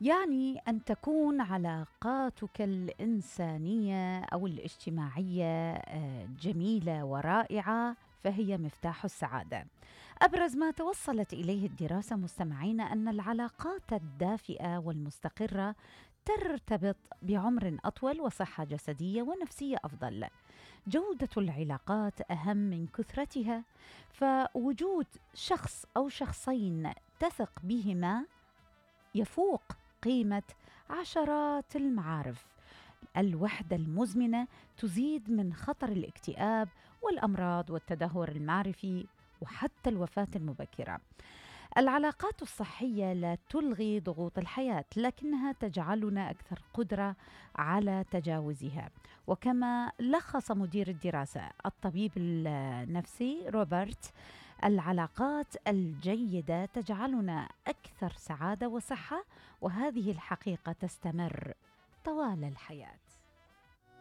يعني أن تكون علاقاتك الإنسانية أو الاجتماعية جميلة ورائعة، فهي مفتاح السعادة. أبرز ما توصلت إليه الدراسة مستمعين أن العلاقات الدافئة والمستقرة ترتبط بعمر أطول وصحة جسدية ونفسية أفضل. جودة العلاقات أهم من كثرتها، فوجود شخص أو شخصين تثق بهما يفوق قيمة عشرات المعارف. الوحدة المزمنة تزيد من خطر الاكتئاب والأمراض والتدهور المعرفي وحتى الوفاة المبكرة. العلاقات الصحية لا تلغي ضغوط الحياة، لكنها تجعلنا أكثر قدرة على تجاوزها. وكما لخص مدير الدراسة الطبيب النفسي روبرت، العلاقات الجيدة تجعلنا أكثر سعادة وصحة، وهذه الحقيقة تستمر طوال الحياة.